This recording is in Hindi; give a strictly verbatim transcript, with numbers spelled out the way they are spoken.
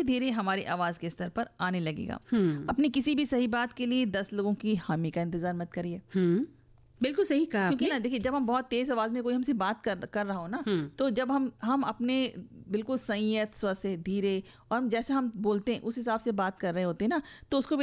धीरे धीरे हमारी आवाज के स्तर पर आने लगेगा। अपनी किसी भी सही बात के लिए दस लोगों की हामी का इंतजार मत करिए। बिल्कुल सही कहा क्योंकि ना देखिए, जब हम बहुत तेज आवाज में कोई हमसे बात कर कर रहा हो ना, तो जब हम हम अपने बिल्कुल संयत स्वर से धीरे और जैसे हम बोलते हैं उस हिसाब से बात कर रहे होते हैं ना, तो उसको